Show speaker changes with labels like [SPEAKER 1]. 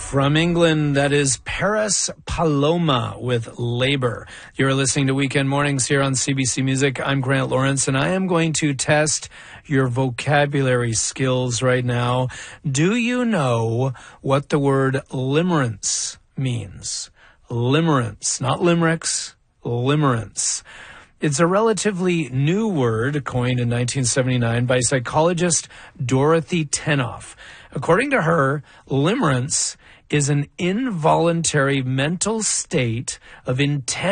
[SPEAKER 1] From England, that is Paris Paloma with Labor. You're listening to Weekend Mornings here on CBC Music. I'm Grant Lawrence, and I am going to test your vocabulary skills right now. Do you know what the word limerence means? Limerence, not limericks, limerence. It's a relatively new word coined in 1979 by psychologist Dorothy Tennov. According to her, limerence is an involuntary mental state of intense